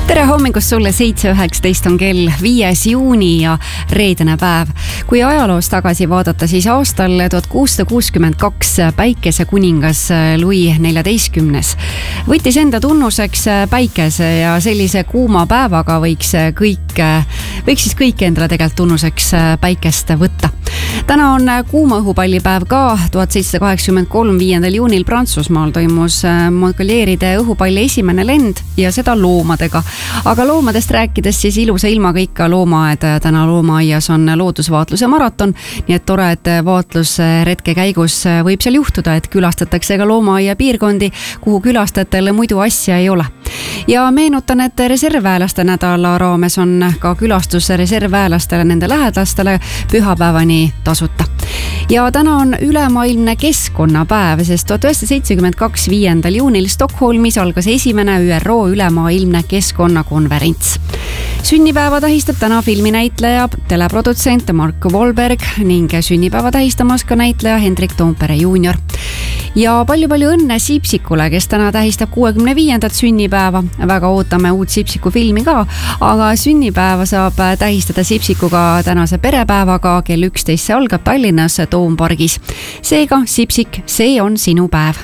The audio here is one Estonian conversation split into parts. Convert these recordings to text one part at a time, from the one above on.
Tere hommikust sulle, 7.19 on kell, 5. juuni ja reedene päev. Kui ajaloos tagasi vaadata, siis aastal 1662 päikesekuningas Louis XIV võttis enda tunnuseks päikese ja sellise kuuma päevaga võiks siis kõik endale tegelikult tunnuseks päikest võtta. Täna on kuuma õhupallipäev ka. 1783 5. juunil Prantsusmaal toimus Montpellieride õhupalli esimene lend ja seda loomadega. Aga loomadest rääkides siis ilusa ilmaga ikka loomaaed. Täna loomaaias on loodusvaatluse maraton, nii et tore, et vaatlusretke käigus võib seal juhtuda, et külastatakse ka loomaaia piirkondi, kuhu külastajatele muidu asja ei ole. Ja meenutan, et reservväelaste nädala raames on ka külastus reservväelastele nende lähedastele pühapäevani tasuta. Ja täna on ülemaailmne keskkonnapäev, sest 1972 5. juunil Stockholmis algas esimene ÜRO ülemaailmne keskkonnakonverents. Sünnipäeva tähistab täna filminäitleja, teleprodutsent Mark Wahlberg ning sünnipäeva tähistamas ka näitleja Hendrik Toompere Junior. Ja palju õnne Sipsikule, kes täna tähistab 65. sünnipäeva. Väga ootame uut Sipsiku filmi ka, aga sünnipäeva saab tähistada Sipsikuga tänase perepäevaga. Kell 11 see algab Tallinnas Toompargis. Seega, Sipsik, see on sinu päev.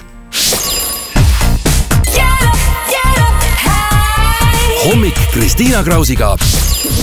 Hommik Kristiina Krausiga.